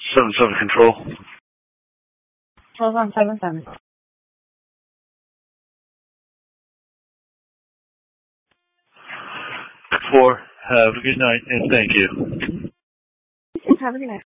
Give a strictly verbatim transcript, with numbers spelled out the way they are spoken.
seven seven Control. Control on seven seven. Four. Have a good night and thank you. Have a good night.